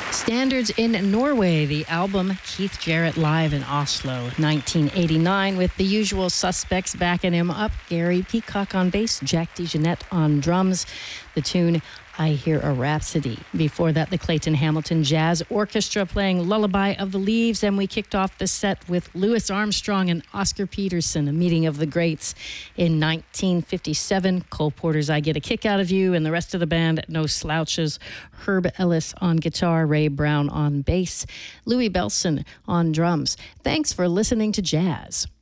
Standards in Norway, the album Keith Jarrett Live in Oslo, 1989, with the usual suspects backing him up. Gary Peacock on bass, Jack DeJohnette on drums. The tune, I Hear a Rhapsody. Before that, the Clayton Hamilton Jazz Orchestra playing Lullaby of the Leaves, and we kicked off the set with Louis Armstrong and Oscar Peterson, A Meeting of the Greats. In 1957, Cole Porter's I Get a Kick Out of You, and the rest of the band, no slouches. Herb Ellis on guitar, Ray Brown on bass, Louis Bellson on drums. Thanks for listening to Jazz.